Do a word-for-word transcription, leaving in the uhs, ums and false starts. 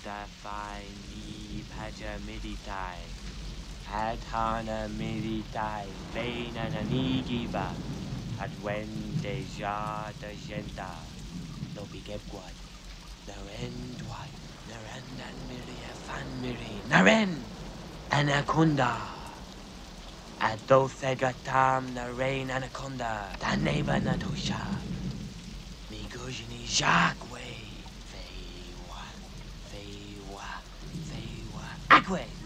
Dafai ni paja miditai. Hatana miditai. Bena nanigiba. At when deja de genta. No bigepguad. Narendwai. Narandan miria fan miri. Naren! Anaconda. Adothegatam narain anaconda. Daneba natosha. Migojini Jacques. Feiwa. Feiwa. Feiwa. Acque.